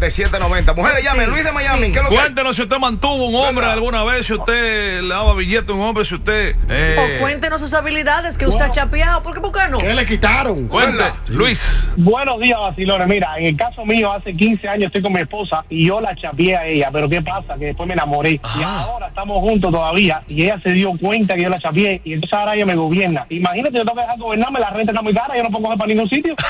78790. Mujeres, llame, Luis de Miami. Sí. ¿Qué es lo que Cuéntenos si usted mantuvo un hombre alguna vez, si usted le daba billete a un hombre, si usted... O cuéntenos sus habilidades que usted ha chapeado. ¿Por qué no? ¿Qué le quitaron? Cuente, Luis. Buenos días, vacilones. Mira, en el caso mío, hace 15 años estoy con mi esposa y yo la chapeé a ella, pero ¿qué pasa? Que después me enamoré y ahora estamos juntos todavía y ella se dio cuenta que yo la chapeé y entonces ahora ella me gobierna. Imagínate, yo tengo que dejar gobernarme, la renta está muy cara, yo no puedo coger para ningún sitio.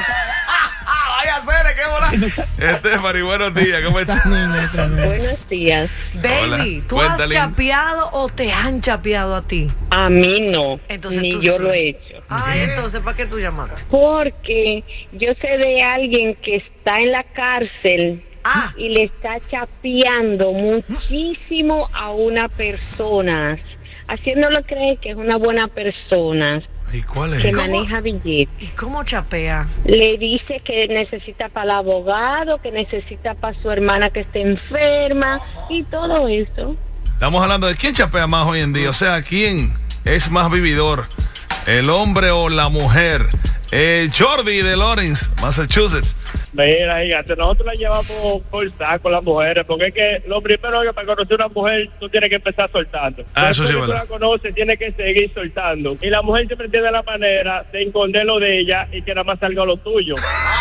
Vaya a ser, qué bola. Stephanie, buenos días, ¿cómo estás? Buenos días. Baby, Hola. ¿tú Cuéntale. has chapeado o te han chapeado a ti? A mí no, Entonces ni tú yo sí. lo he hecho. Ay, entonces, ¿para qué tú llamaste? Porque yo sé de alguien que está en la cárcel y le está chapeando muchísimo a una persona, haciéndolo creer que es una buena persona, ¿Y cuál es? que maneja billetes. ¿Y cómo chapea? Le dice que necesita para el abogado, que necesita para su hermana que esté enferma y todo eso. Estamos hablando de quién chapea más hoy en día, o sea, quién es más vividor, el hombre o la mujer. Jordi de Lawrence, Massachusetts. Mira, fíjate, nosotros la llevamos por saco las mujeres, porque es que lo primero que para conocer una mujer tú tienes que empezar soltando. Eso sí es Después que verdad. tú la conoces, tienes que seguir soltando. Y la mujer siempre tiene la manera de esconder lo de ella y que nada más salga lo tuyo.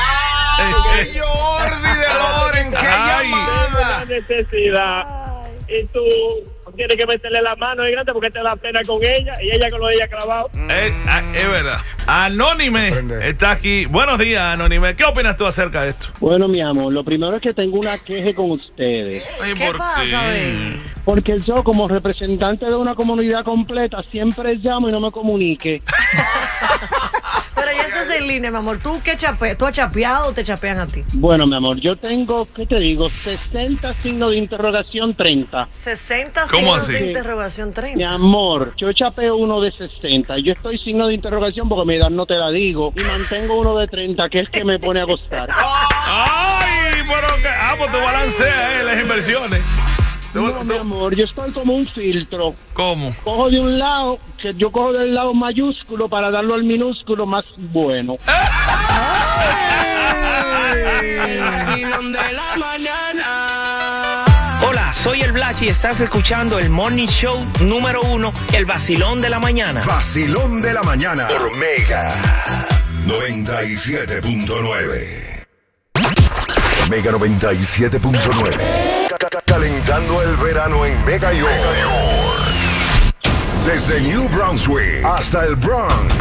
Ay, Jordi de Loren, qué Ay. llamada. Una necesidad. Y tú tienes que meterle la mano y grande porque te da pena con ella y ella con lo de ella clavado. Es verdad. Anónime está aquí. Buenos días, Anónime. ¿Qué opinas tú acerca de esto? Bueno, mi amor, lo primero es que tengo una queja con ustedes. Ay, ¿Qué ¿por pasa, qué? baby? Porque yo, como representante de una comunidad completa, siempre llamo y no me comunique. Pero ya estás en línea, mi amor. ¿Tú qué chapeas? ¿Tú has chapeado o te chapean a ti? Bueno, mi amor, yo tengo, ¿qué te digo? 60 signos de interrogación, 30. 60 ¿Cómo signos así? de interrogación, Mi 30. amor, yo chapeo uno de 60. Yo estoy signo de interrogación porque mi edad no te la digo. Y mantengo uno de 30, que es que me pone a gustar. ¡Ay! Pero que. Pues tú balanceas las inversiones. No, mi amor, yo estoy como un filtro. ¿Cómo? Cojo de un lado, que yo cojo del lado mayúsculo para darlo al minúsculo más bueno. El vacilón de la mañana. Hola, soy el Black y estás escuchando el Morning Show número 1, el vacilón de la mañana. Vacilón de la mañana por Mega 97.9. Mega 97.9. Calentando el verano en Mega York. Desde New Brunswick hasta el Bronx.